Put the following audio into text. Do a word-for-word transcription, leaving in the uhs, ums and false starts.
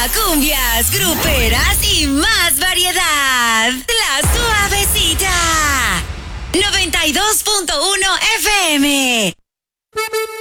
cumbias, gruperas y más variedad. La Suavecita. noventa y dos punto uno F M.